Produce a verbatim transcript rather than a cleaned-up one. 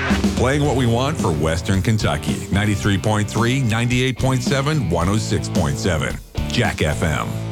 Playing what we want for Western Kentucky. ninety-three point three, ninety-eight point seven, one oh six point seven. Jack F M.